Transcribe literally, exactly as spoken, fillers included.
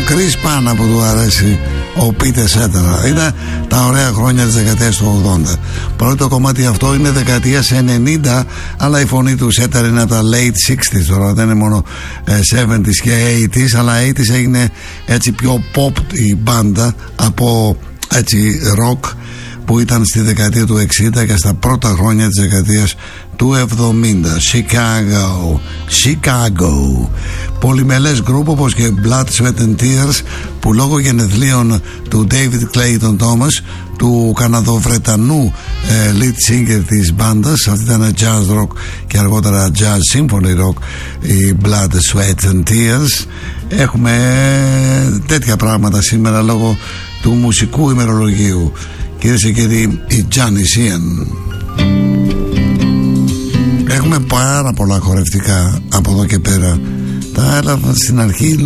Chris Pana που του αρέσει, ο Πίτερ Σέτερα. Είναι τα ωραία χρόνια της δεκαετίας του ογδόντα. Παρότι το κομμάτι αυτό είναι δεκαετίας ενενήντα, αλλά η φωνή του Σέτερα είναι από τα late sixties. Τώρα δεν είναι μόνο εβδομήντα και ογδόντα, αλλά ογδόντα έγινε έτσι πιο pop η μπάντα από έτσι rock που ήταν στη δεκαετία του εξήντα και στα πρώτα χρόνια της δεκαετίας του εβδομήντα. Chicago, Chicago. Πολυμελές γκρουπ όπως και Blood, Sweat and Tears, που λόγω γενεθλίων του David Clayton Thomas, του Καναδοβρετανού ε, lead singer της μπάντας, αυτή ήταν jazz rock και αργότερα jazz symphony rock, η Blood, Sweat and Tears. Έχουμε ε, τέτοια πράγματα σήμερα λόγω του μουσικού ημερολογίου. Κυρίες και κύριοι, η Janis Ian. Έχουμε πάρα πολλά χορευτικά από εδώ και πέρα. Τα έλαβα στην αρχή